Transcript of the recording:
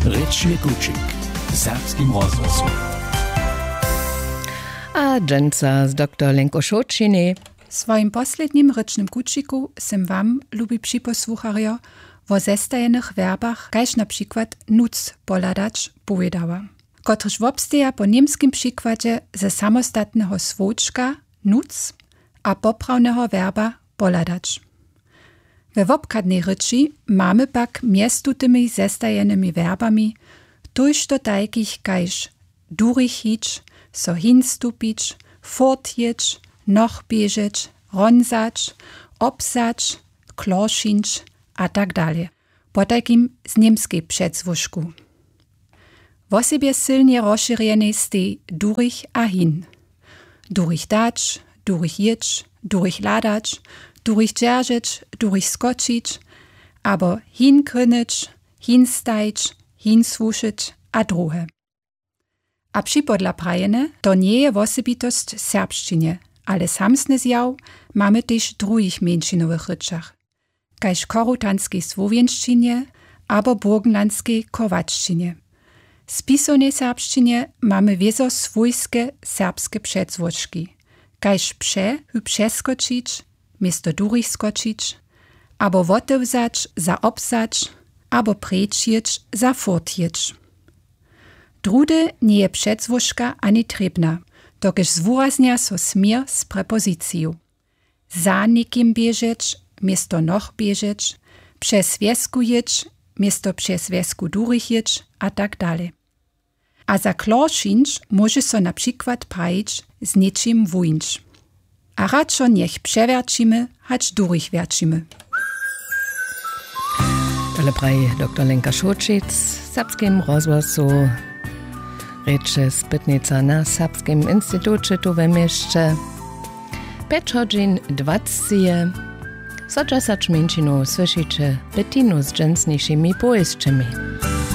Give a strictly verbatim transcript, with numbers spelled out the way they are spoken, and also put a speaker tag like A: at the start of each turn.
A: Ryczny Kuczyk w serbskim rozgłosu.
B: A dżęca z doktor Lenko Šočiny.
C: W swoim poslednim Rycznym Kuczyku sem wam, lubi przyposłucharjo, o zestajenych werbach, kaž na przykład nuc poladać, powiedziała. Kotryż wobsteja po niemskim przykładzie ze samostatnego słoczka nuc, a poprawnego werba poladać. We wobkadnej ryczy mamy pak miestu tymi zestajanymi werbami tuż do takich kaž durchhić, so hinstupić, fortjeć, noch bieżeć, ronzać, obsać, kloszynć, a tak dalej. Po takim z niemskiej przedzwuszku. W osobie silnie rozszerjene jest durch a hin. Durchdać, durchjeć, durchladać, durchdzierżeć, durchskoczyć, aber hinkrynyć, hinstajć, hinswuszyć, a druhe. A przypodla prajene to nie je osobitost serbszczynie, ale samsne zjaw mamy też drugich mniejszynowych ryczach, kaž korutanskiej słowiańszczynie, albo burgenlandskiej kowaczczynie. W pisanej serbszczynie mamy wiezo swójskie serbskie przedzwoczki, kaž prze hy przeskoczyć, miesto durchskoczyć, albo wotewzać za obsać, albo prečjeć za fortjeć. Drude nie je przedzwoczka ani trebna, dokež zwuraznia so smier z prepozycją. Za nikim bieżeć, miesto noch bieżeć, przez wieskujeć, miesto przez wiesku durchjeć, a tak dalej. A za kloszynć może so na przykład prajić z niczym wujńcz. A radšo niech przewercimy, hać durchwercimy.
B: Ale praj doktor Lenka Šočić w serbskim rozgłosu. Reče spytnica na Serbskim instytucie tu we mieście. pięć godzin dwadzieścia. Soczasacz męczinu słyszycie Bettinu z dżęsniejszymi powieściami.